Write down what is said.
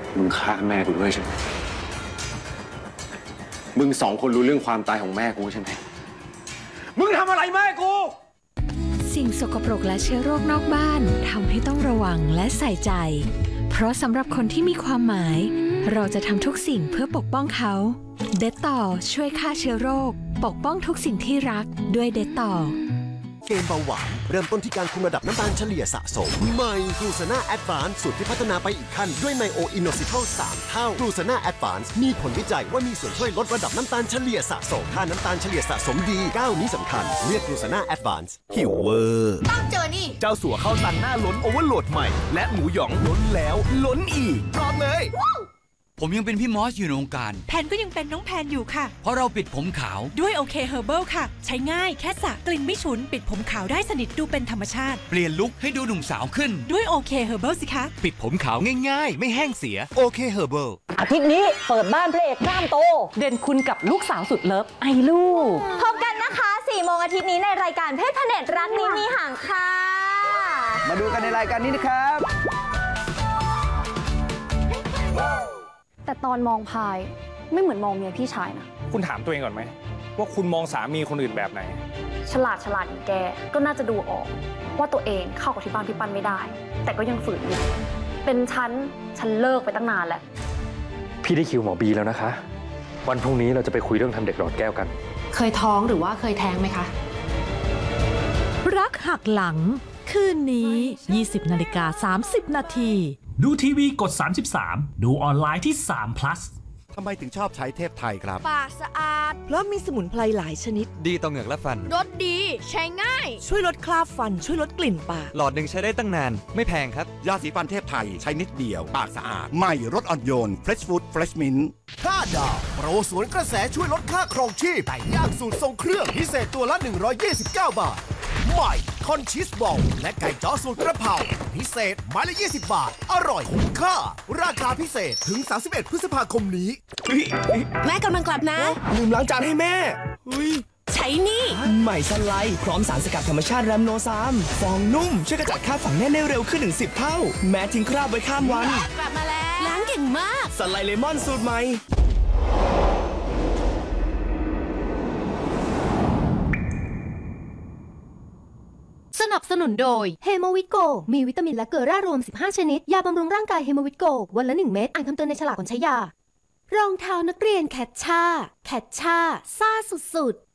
มึงฆ่าแม่กูด้วยใช่ไหมมึงสองคนรู้เรื่องความตายของแม่กูใช่ไหมมึงทำอะไรแม่กูสิ่งสกปรกและเชื้อโรคนอกบ้านทำให้ต้องระวังและใส่ใจ เพราะสำหรับคนที่มีความหมาย เราจะทำทุกสิ่งเพื่อปกป้องเขาเดตต่อช่วยฆ่าเชื้อโรคปกป้องทุกสิ่งที่รักด้วยเดตต่อเกมเบาหวานเริ่มต้นที่การคุมระดับน้ำตาลเฉลี่ยสะสมใหม่กลูซาน่าแอดวานซ์สูตรที่พัฒนาไปอีกขั้นด้วยไนโออินโนซิทัล3เท่ากลูซาน่าแอดวานซ์มีผลวิจัยว่ามีส่วนช่วยลดระดับน้ำตาลเฉลี่ยสะสมถ้าน้ำตาลเฉลี่ยสะสมดีก้าวนี้สำคัญเลือกกลูซาน่าแอดวานซ์หิวเวอร์ต้องเจอนี่เจ้าสัวเข้าตังหน้าล้นโอเวอร์โหลดใหม่และหมูหยองล้นแล้วล้นอีกพร้อมเลยผมยังเป็นพี่มอสอยู่ในวงการแพนก็ยังเป็นน้องแพนอยู่ค่ะเพราะเราปิดผมขาวด้วยโอเคเฮอร์เบิลค่ะใช้ง่ายแค่สระกลิ่นไม่ฉุนปิดผมขาวได้สนิทดูเป็นธรรมชาติเปลี่ยนลุคให้ดูหนุ่มสาวขึ้นด้วยโอเคเฮอร์เบิลสิคะปิดผมขาวง่ายๆไม่แห้งเสียโอเคเฮอร์เบิลอาทิตย์นี้เปิดบ้านพระเอกกล้ามโตเด่นคุณกับลูกสาวสุดเลิฟไอลูกพบกันนะคะ4 โมงอาทิตย์นี้ในรายการเพศเน็ตรักนี้มีห่างค่ะมาดูกันในรายการนี้นะครับแต่ตอนมองพายไม่เหมือนมองเมียพี่ชายนะคุณถามตัวเองก่อนไหมว่าคุณมองสามีคนอื่นแบบไหนฉลาดอย่างแกก็น่าจะดูออกว่าตัวเองเข้ากับที่บ้านพี่ปั้นไม่ได้แต่ก็ยังฝืนอยู่เป็นฉันเลิกไปตั้งนานแล้วพี่ได้คิวหมอบีแล้วนะคะวันพรุ่งนี้เราจะไปคุยเรื่องทำเด็กหลอดแก้วกันเคยท้องหรือว่าเคยแท้งไหมคะรักหักหลังคืนนี้ 20:30 นาทีดูทีวีกด33ดูออนไลน์ที่3 plus ทำไมถึงชอบใช้เทพไทยครับปากสะอาดเพราะมีสมุนไพรหลายชนิดดีต่อเหงือกและฟันรสดีใช้ง่ายช่วยลดคราบฟันช่วยลดกลิ่นปากหลอดหนึ่งใช้ได้ตั้งนานไม่แพงครับยาสีฟันเทพไทยใช้นิดเดียวปากสะอาดใหม่รสอ่อนโยน Fresh Food Fresh Mint 5 ดาวโปรสวนกระแสช่วยลดค่าครองชีพไก่ย่างสูตรทรงเครื่องพิเศษตัวละ129 บาทใหม่คอนชีสบอลและไก่จ้อสูตรกระเพราพิเศษไม้ละ20 บาทอร่อยคุ้มค่าราคาพิเศษถึง31 พฤษภาคมนี้แม่กำลังกลับนะลืมล้างจานให้แม่ใช้นี่ใหม่ซันไลท์พร้อมสารสกัดธรรมชาติแรมโนซามฟองนุ่มช่วยกระจัดคราบฝังแน่นได้เร็วขึ้นถึง10 เท่าแม้ทิ้งคราบไว้ข้ามวันกลับมาแล้วล้างเก่งมากซันไลท์เลมอนสูตรใหม่สนับสนุนโดยเฮโมวิโกมีวิตามินและเกลือแร่รวม15ชนิดยาบำรุงร่างกายเฮโมวิโกวันละ1 เม็ดอ่านคำเตือนในฉลากก่อนใช้ยารองเท้านักเรียนแคทช่าซ่าสุดๆ